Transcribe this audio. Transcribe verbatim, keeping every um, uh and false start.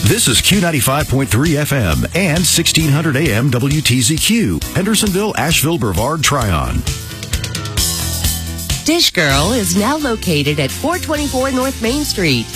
This is Q ninety-five point three F M and sixteen hundred A M W T Z Q, Hendersonville, Asheville, Brevard, Tryon. Dish Girl is now located at four twenty-four North Main Street.